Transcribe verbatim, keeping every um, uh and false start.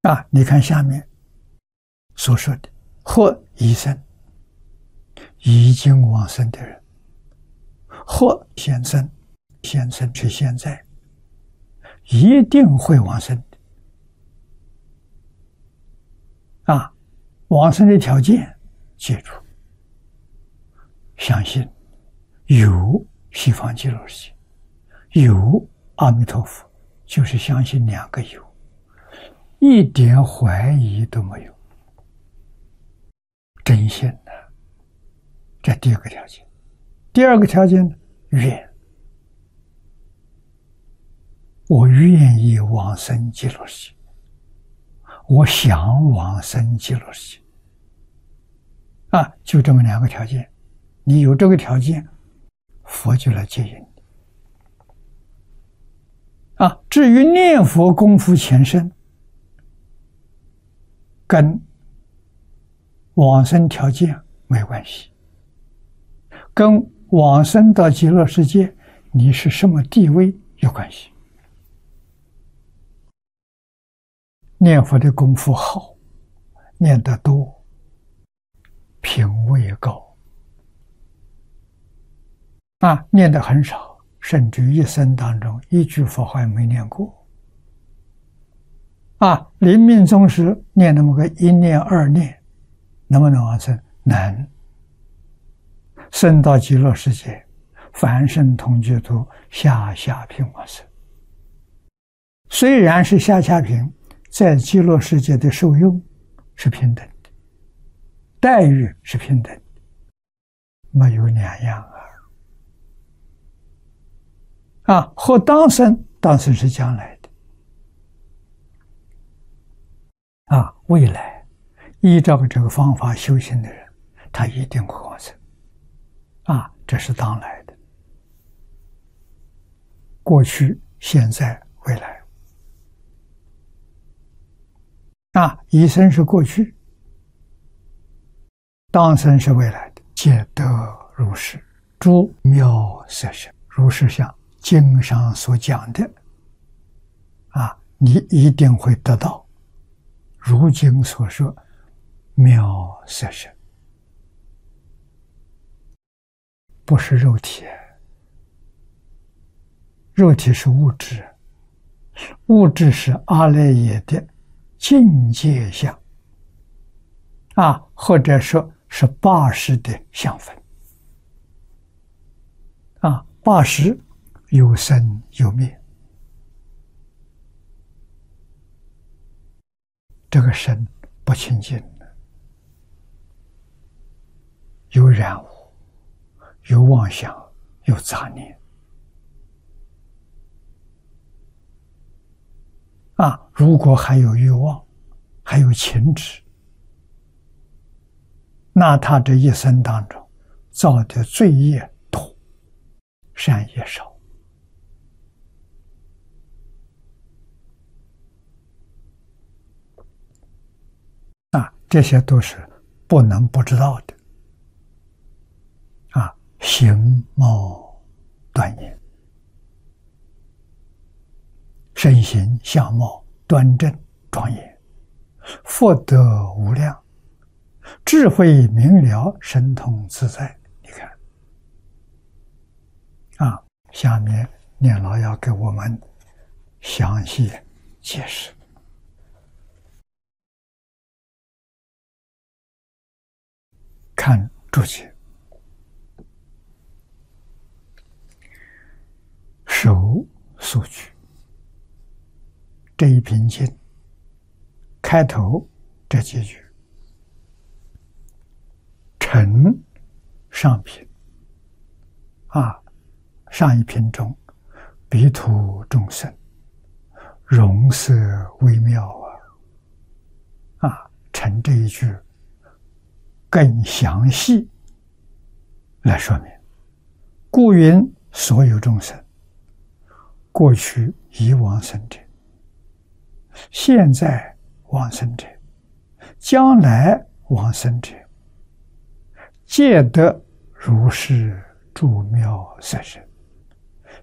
啊，你看下面所说的，或已生，已经往生的人，或现生，现生是现在，一定会往生的。啊，往生的条件，记住，相信有西方极乐世界，有阿弥陀佛，就是相信两个有，一点怀疑都没有，真信的。这第一个条件。第二个条件呢，愿，我愿意往生极乐世界，我想往生极乐世界。啊，就这么两个条件，你有这个条件，佛就来接引你。啊，至于念佛功夫前身，跟往生条件没关系，跟往生到极乐世界你是什么地位有关系。念佛的功夫好，念得多，品位高，啊，念得很少，甚至于一生当中一句佛号也没念过，啊，临命终时念那么个一念二念，能不能往生？能。生到极乐世界，凡圣同居土下下品往生。虽然是下下品，在极乐世界的受用是平等的，待遇是平等的，没有两样啊！啊，和当生，当生是将来的啊，未来依照这个方法修行的人，他一定会往生啊，这是当来的，过去、现在、未来。啊，已生是过去，当生是未来的，皆得如是。诸妙色身，如是像经上所讲的，啊，你一定会得到如经所说妙色身，不是肉体，肉体是物质，物质是阿赖耶的境界相，啊，或者说是八识的相分，啊，八识有生有灭，这个身不清净，有染污，有妄想，有杂念，啊，如果还有欲望，还有情执，那他这一生当中造的罪业多，善业少。啊，这些都是不能不知道的。啊，形貌端严，身形相貌端正庄严，福德无量，智慧明了，神通自在。你看，啊，下面念老要给我们详细解释。看注解，首所句这一品经开头这几句，承上品啊，上一品中彼土众生容色微妙啊，啊，承这一句更详细来说明，故云所有众生，过去已往生者，现在往生者，将来往生者，皆得如是诸妙色身。